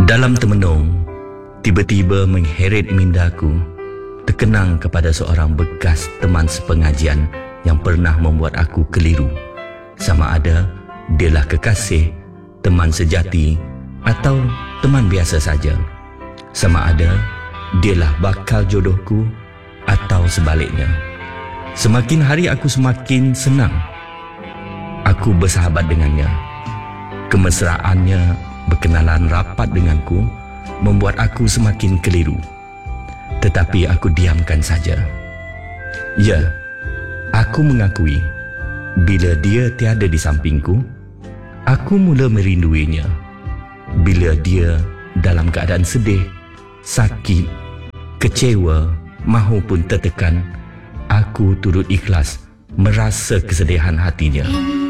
Dalam termenung, tiba-tiba mengheret mindaku terkenang kepada seorang bekas teman sepengajian yang pernah membuat aku keliru. Sama ada dialah kekasih, teman sejati atau teman biasa saja. Sama ada dialah bakal jodohku atau sebaliknya. Semakin hari aku semakin senang aku bersahabat dengannya. Kemesraannya berkenalan rapat denganku membuat aku semakin keliru. Tetapi aku diamkan saja. Ya, aku mengakui bila dia tiada di sampingku, aku mula merinduinya. Bila dia dalam keadaan sedih, sakit, kecewa mahupun tertekan, aku turut ikhlas merasa kesedihan hatinya.